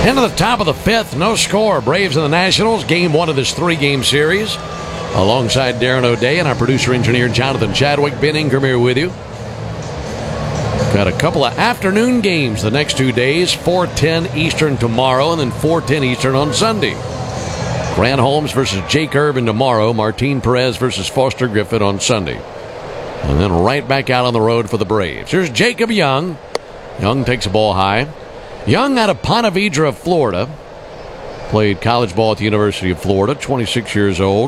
Into the top of the fifth, no score. Braves and the Nationals, game one of this three-game series. Alongside Darren O'Day and our producer-engineer Jonathan Chadwick, Ben Ingram here with you. Got a couple of afternoon games the next 2 days, 4:10 Eastern tomorrow and then 4:10 Eastern on Sunday. Grant Holmes versus Jake Irvin tomorrow, Martin Perez versus Foster Griffith on Sunday. And then right back out on the road for the Braves. Here's Jacob Young. Young takes a ball high. Young out of Ponte Vedra, Florida. Played college ball at the University of Florida, 26 years old.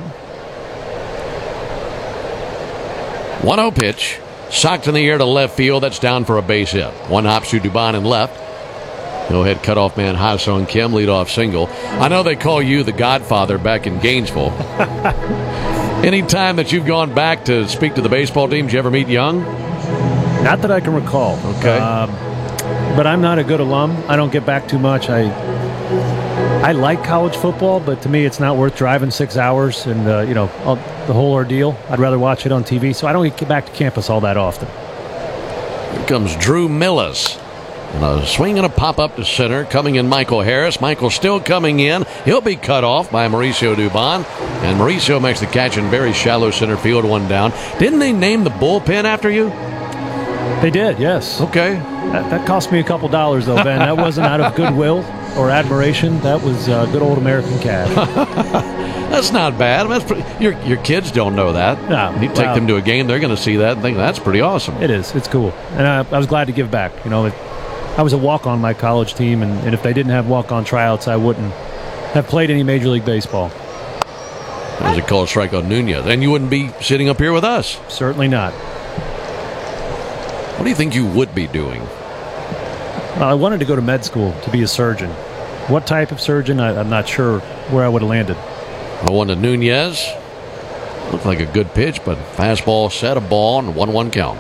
1-0 pitch. Socked in the air to left field. That's down for a base hit. One hops to Dubon and left. Go ahead, cutoff man Ha-Sung Kim, leadoff single. I know they call you the Godfather back in Gainesville. Any time that you've gone back to speak to the baseball team, did you ever meet Young? Not that I can recall. Okay. But I'm not a good alum. I don't get back too much. I like college football, but to me it's not worth driving 6 hours and, the whole ordeal. I'd rather watch it on TV, so I don't get back to campus all that often. Here comes Drew Millis. And a swing and a pop up to center. Coming in Michael Harris. Michael still coming in. He'll be cut off by Mauricio Dubon. And Mauricio makes the catch in very shallow center field, one down. Didn't they name the bullpen after you? They did, yes. Okay. That cost me a couple dollars, though, Ben. That wasn't out of goodwill or admiration. That was good old American cash. That's not bad. Your kids don't know that. No, you take them to a game, they're going to see that and think that's pretty awesome. It is. It's cool. And I was glad to give back. I was a walk-on my college team, and if they didn't have walk-on tryouts, I wouldn't have played any Major League Baseball. That was a called strike on Nunez. And you wouldn't be sitting up here with us. Certainly not. What do you think you would be doing? I wanted to go to med school to be a surgeon. What type of surgeon, I'm not sure where I would have landed. I won to Nunez. Looked like a good pitch, but fastball set a ball and 1-1 count.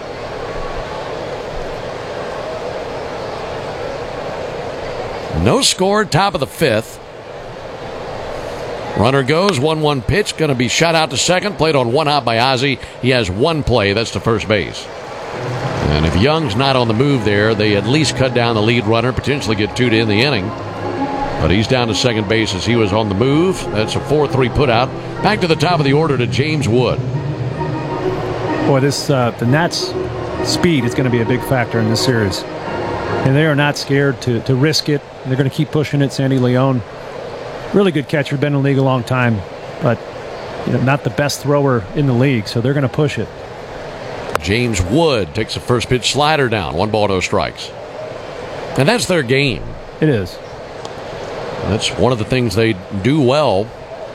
No score, top of the fifth. Runner goes, 1-1 pitch, going to be shot out to second. Played on one hop by Ozzie. He has one play, that's to first base. And if Young's not on the move there, they at least cut down the lead runner, potentially get two to end the inning. But he's down to second base as he was on the move. That's a 4-3 putout. Back to the top of the order to James Wood. Boy, the Nats' speed is going to be a big factor in this series. And they are not scared to risk it. They're going to keep pushing it. Sandy Leon, really good catcher, been in the league a long time, but not the best thrower in the league, so they're going to push it. James Wood takes the first pitch slider down. 1 ball, no strikes. And that's their game. It is. That's one of the things they do well.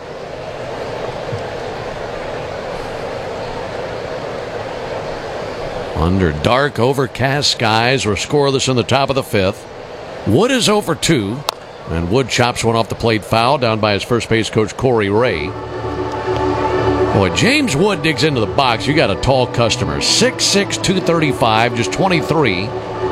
Under dark, overcast skies, we're scoreless in the top of the fifth. Wood is 0 for 2, and Wood chops one off the plate foul down by his first base coach, Corey Ray. Boy, James Wood digs into the box. You got a tall customer. 6'6", 235, just 23.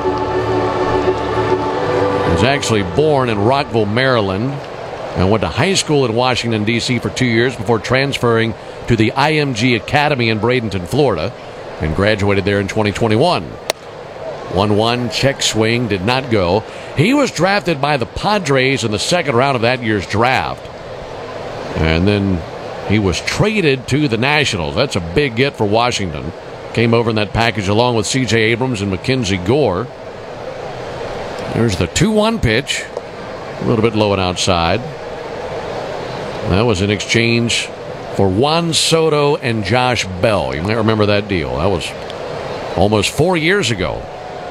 Was actually born in Rockville, Maryland, and went to high school in Washington, D.C. for 2 years before transferring to the IMG Academy in Bradenton, Florida, and graduated there in 2021. 1-1 check swing did not go. He was drafted by the Padres in the second round of that year's draft. And then he was traded to the Nationals. That's a big get for Washington. Came over in that package along with C.J. Abrams and Mackenzie Gore. There's the 2-1 pitch. A little bit low and outside. That was in exchange for Juan Soto and Josh Bell. You might remember that deal. That was almost 4 years ago.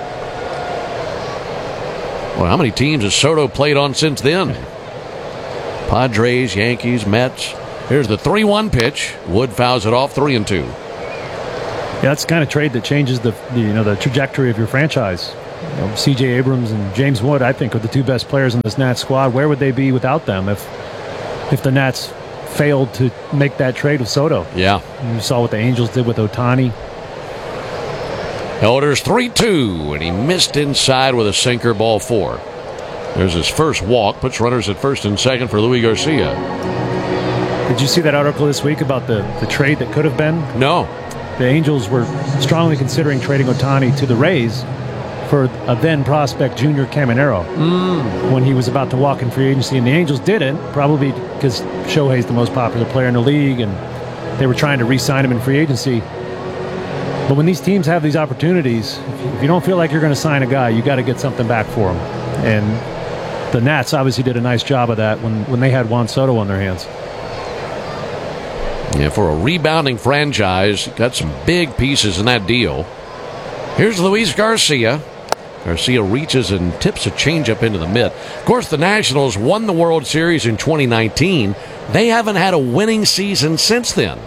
Well, how many teams has Soto played on since then? Padres, Yankees, Mets. Here's the 3-1 pitch. Wood fouls it off, 3-2. Yeah, that's the kind of trade that changes the trajectory of your franchise. C.J. Abrams and James Wood, I think, are the two best players in this Nats squad. Where would they be without them if the Nats failed to make that trade with Soto? Yeah. You saw what the Angels did with Ohtani. Elders 3-2, and he missed inside with a sinker, ball 4. There's his first walk, puts runners at first and second for Luis Garcia. Did you see that article this week about the trade that could have been? No. The Angels were strongly considering trading Ohtani to the Rays for a then prospect Junior Caminero when he was about to walk in free agency, and the Angels didn't, probably because Shohei's the most popular player in the league, and they were trying to re-sign him in free agency. But when these teams have these opportunities, if you don't feel like you're going to sign a guy, you got to get something back for him. And the Nats obviously did a nice job of that when they had Juan Soto on their hands. Yeah, for a rebounding franchise, got some big pieces in that deal. Here's Luis Garcia. Garcia reaches and tips a changeup into the mitt. Of course, the Nationals won the World Series in 2019. They haven't had a winning season since then.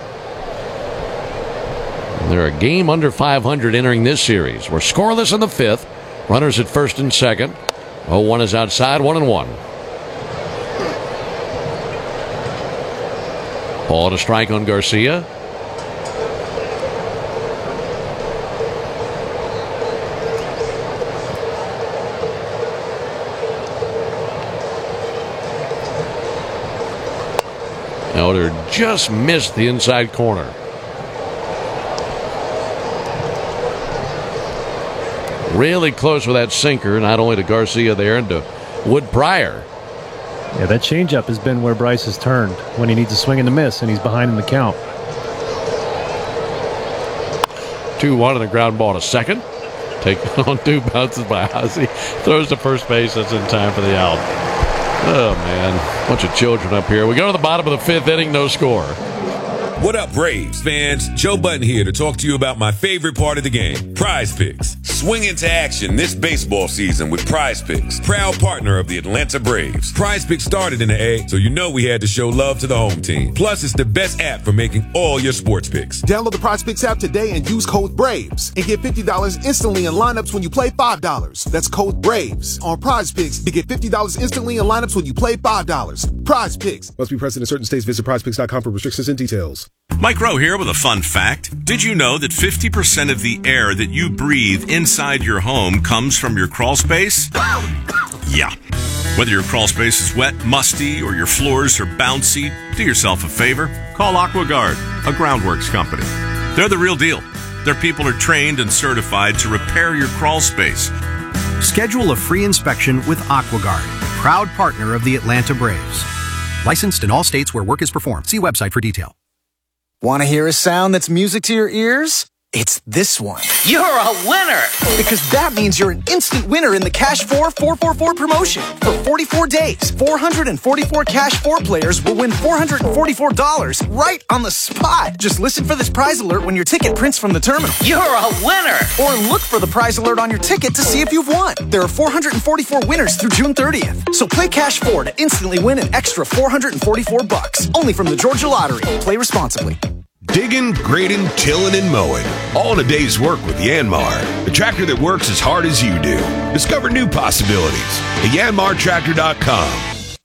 They're a game under 500 entering this series. We're scoreless in the fifth. Runners at first and second. 0-1 is outside, 1-1. Ball to strike on Garcia. Elder just missed the inside corner. Really close with that sinker, not only to Garcia there and to Wood Pryor. Yeah, that changeup has been where Bryce has turned when he needs a swing and a miss, and he's behind in the count. 2-1 and a ground ball to second. Taken on two bounces by Ozzie. Throws to first base. That's in time for the out. Oh, man. Bunch of children up here. We go to the bottom of the fifth inning, no score. What up, Braves fans? Joe Button here to talk to you about my favorite part of the game, Prize Picks. Swing into action this baseball season with Prize Picks, proud partner of the Atlanta Braves. Prize Picks started in the A, so you know we had to show love to the home team. Plus, it's the best app for making all your sports picks. Download the Prize Picks app today and use code BRAVES and get $50 instantly in lineups when you play $5. That's code BRAVES on Prize Picks to get $50 instantly in lineups when you play $5. Prize Picks. Must be present in certain states. Visit prizepicks.com for restrictions and details. Mike Rowe here with a fun fact. Did you know that 50% of the air that you breathe inside your home comes from your crawl space? Yeah. Whether your crawl space is wet, musty, or your floors are bouncy, do yourself a favor. Call AquaGuard, a groundworks company. They're the real deal. Their people are trained and certified to repair your crawl space. Schedule a free inspection with AquaGuard, proud partner of the Atlanta Braves. Licensed in all states where work is performed. See website for detail. Want to hear a sound that's music to your ears? It's this one. You're a winner! Because that means you're an instant winner in the Cash 4 444 promotion. For 44 days, 444 Cash 4 players will win $444 right on the spot. Just listen for this prize alert when your ticket prints from the terminal. You're a winner! Or look for the prize alert on your ticket to see if you've won. There are 444 winners through June 30th. So play Cash 4 to instantly win an extra $444. Only from the Georgia Lottery. Play responsibly. Digging, grading, tilling, and mowing. All in a day's work with Yanmar, the tractor that works as hard as you do. Discover new possibilities at yanmartractor.com.